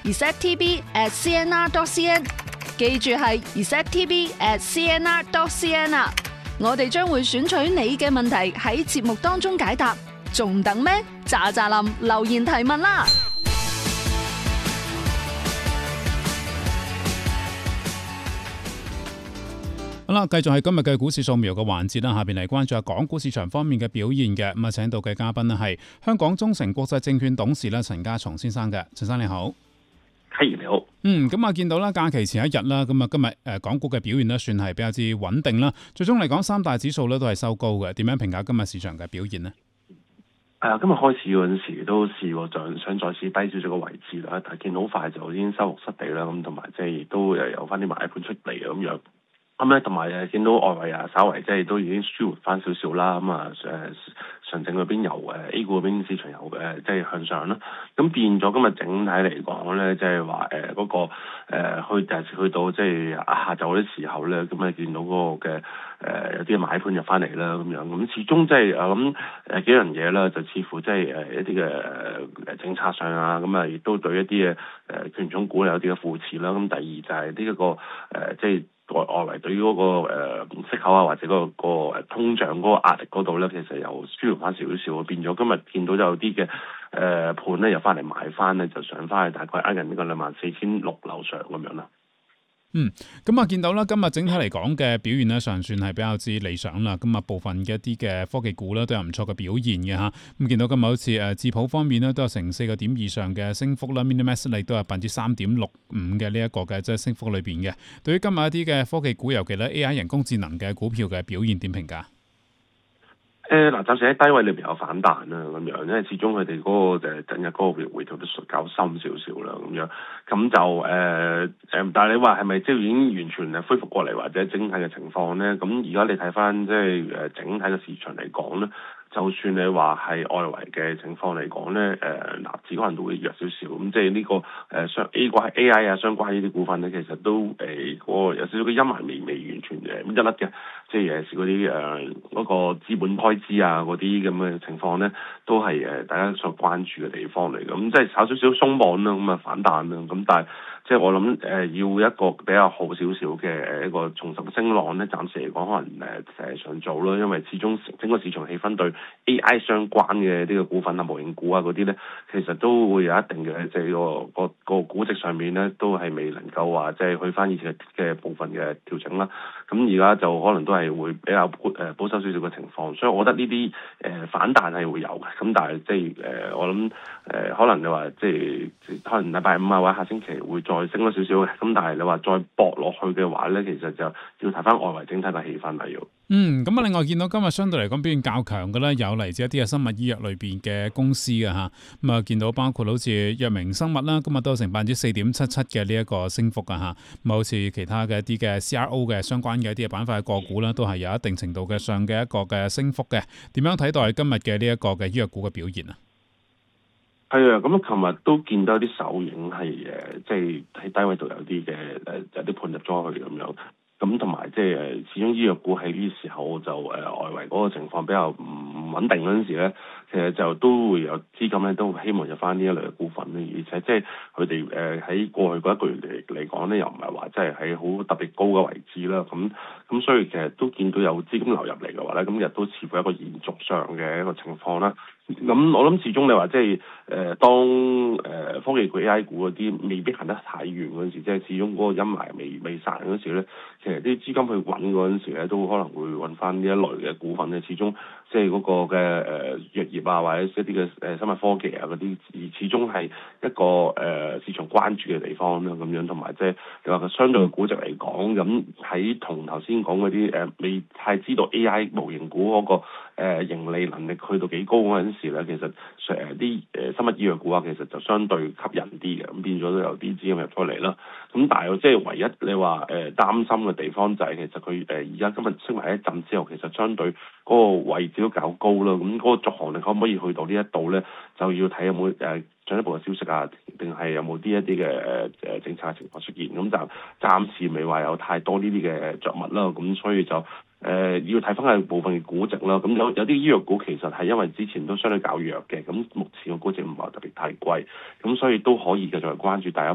ZTB@cnr.cn， 記住係 ZTB@cnr.cn 啊！我哋將會選取你嘅問題喺節目當中解答，仲等咩？喳喳林留言提問啦！ 好啦，繼續係今日嘅股市掃描嘅環節啦。下邊嚟關注下港股市場方面嘅表現嘅。咁啊，請到嘅嘉賓咧係香港中誠國際證券董事啦陳家松先生嘅。陳生你好。 係你好。 咁啊，見到啦，假期前一日啦，咁啊，今日港股嘅表現咧算係比較之穩定啦。最終嚟講，三大指數咧都係收高嘅。點樣評價今日市場嘅表現呢？ 今日開始嗰陣時都試過想再試低少少個位置啦，但係見到好快就已經收復失地啦。咁同埋即係亦都有翻啲買盤出嚟咁樣。咁咧，同埋見到外圍稍為即係都已經舒緩翻少少啦。咁啊上證嗰邊由A 股嗰邊市場由即係向上啦。咁變咗今日整體嚟講咧，即係話嗰個去到即係下晝嗰啲時候咧，咁啊見到嗰個嘅有啲買盤入翻嚟啦咁樣。咁始終即係咁幾樣嘢啦，就似乎即係一啲嘅政策上啊，咁啊亦都對一啲嘅權重股有啲嘅扶持啦。咁第二就係呢一個即係外圍對於嗰個息口啊，或者嗰個通脹嗰個壓力嗰度咧，其實又舒緩翻少少，變咗今日見到有啲嘅盤咧又翻嚟買翻咧，就上翻去大概近呢個24,600樓上咁樣啦。 咁啊，見到啦，今日整體嚟講嘅表現咧，尚算係比較之理想啦。咁啊，部分嘅一啲嘅科技股咧都有唔錯嘅表現嘅嚇。咁見到今日好似智譜方面咧都有成4個點以上嘅升幅啦，Minimax 亦都有3.65%嘅呢一個嘅即係升幅裏邊嘅。對於今日一啲嘅科技股，尤其咧 AI 人工智能嘅股票嘅表現點評價？ 暫時喺低位裏邊有反彈啦，咁樣，因為始終佢哋嗰個近日嗰個回吐都較深少少啦，咁樣，咁就但係你話係咪即係已經完全恢復過嚟，或者整體嘅情況咧？咁而家你睇翻即係整體嘅市場嚟講咧，就算你話係外圍嘅情況嚟講咧，納指可能都會弱少少，咁即係呢個AI 啊相關呢啲股份咧，其實都個有少少嘅陰霾未完全一甩嘅，即係尤其是嗰啲嗰個資本開支啊嗰啲咁嘅情況咧，都係大家所關注嘅地方嚟嘅。咁即係炒少少鬆綁啦，咁啊反彈啦，咁但係即係我諗要一個比較好少少嘅一個重拾升浪咧，暫時嚟講可能上做啦，因為始終整個市場氣氛對 AI 相關嘅呢個股份啊、模型股啊嗰啲咧，其實都會有一定嘅即係個估值上面咧，都係未能夠話即係去翻以前嘅部分嘅調整啦。咁而家就可能都係會比較保守少少嘅情況，所以我覺得呢啲反彈係會有嘅。咁但係即係我諗可能你話即係可能禮拜五啊或者下星期會再升多少少嘅。咁但係你話再搏落去嘅話咧，其實就要睇翻外圍整體嘅氣氛係要。 咁啊，另外見到今日相對嚟講表現較強嘅咧，有嚟自一啲嘅生物醫藥裏邊嘅公司嘅嚇。咁啊，見到包括好似藥明生物啦，今日都有成4.77%嘅呢一個升幅啊嚇。咁好似其他嘅一啲嘅 CRO 嘅相關嘅一啲嘅板塊嘅個股啦，都係有一定程度嘅上嘅一個嘅升幅嘅。點樣睇待今日嘅呢一個嘅醫藥股嘅表現啊？ 係啊，咁琴日都見到啲手影係即係喺低位度有啲嘅有啲盤入咗去咁樣。咁同埋即係始終醫藥股喺呢時候就外圍嗰個情況比較唔穩定嗰陣時咧，其實就都會有資金咧都希望入翻呢一類嘅股份咧，而且即係佢哋喺過去嗰一個月嚟講咧，又唔係話即係喺好特別高嘅位置啦。咁所以其實都見到有資金流入嚟嘅話咧，咁亦都似乎一個延續上嘅一個情況啦。咁我諗始終你話即係當科技股 AI 股嗰啲未必行得太遠嗰陣時，即係始終嗰個陰霾未散嗰陣時咧，其實啲資金去揾嗰陣時咧，都可能會揾翻呢一類嘅股份咧。始終即係嗰個嘅藥業啊，或者一啲嘅生物科技啊嗰啲，始終係一個市場關注嘅地方啦。咁樣同埋即係你話個相對嘅估值嚟講，咁喺同頭先講嗰啲未太知道 AI 模型股嗰個盈利能力去到幾高嗰陣時咧，其實啲生物醫藥股啊，其實就相對吸引啲嘅，咁變咗都有啲資金入咗嚟啦。咁但係即係唯一你話擔心嘅地方就係其實佢而家今日升埋一陣之後，其實相對嗰個位置都較高啦。咁嗰個續航力可唔可以去到呢一度咧，就要睇有冇進一步嘅消息啊，定係有冇啲一啲嘅政策情況出現。咁就暫時未話有太多呢啲嘅着物啦。咁所以就要睇翻係部分嘅估值啦。咁有啲醫藥股其實係因為之前都相對較弱嘅，咁目前個估值唔係特別太貴，咁所以都可以繼續關注，但係有